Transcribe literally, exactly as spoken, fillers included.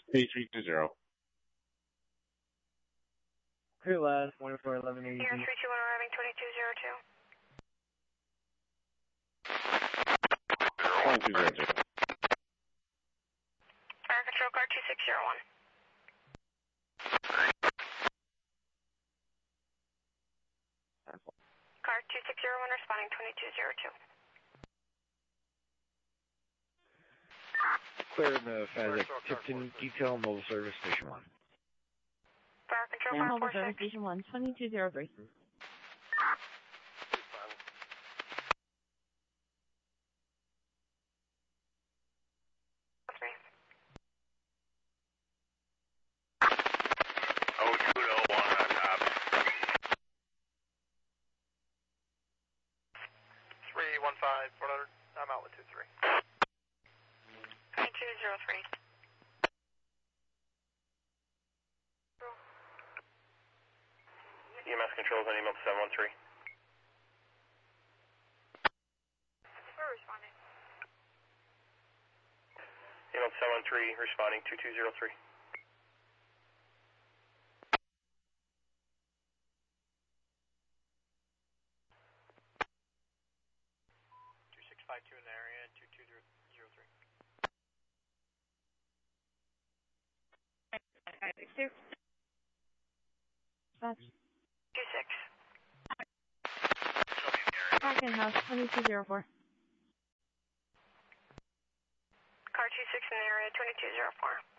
eight three two zero. Crew last, one four eleven eighty. Here, three two one arriving, twenty-two zero two. twenty-two zero two. Fire control car two six zero one. Car two six zero one responding, twenty-two zero two. Clear the FASIC Tipton detail mobile service station one. Fire control Now car mobile four service six. station one, twenty-two zero three. Three. Oh two oh one on top. Three one five four hundred. I'm out with two three. twenty-two zero three. E M S controls on email seven one three. We're responding. Email seven one three responding two two zero three. two six five two in the area, two two zero three. That's two six. Parking house, twenty-two zero four. Car two six in the area, twenty-two zero four.